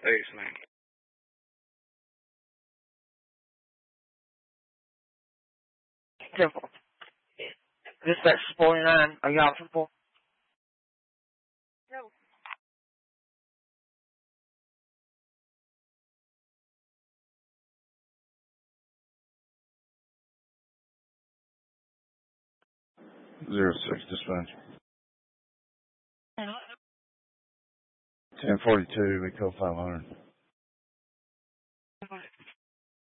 Thanks, man. Simple. Dispatch 49, are y'all people? No. Zero 06 dispatch. 1042, we call 500.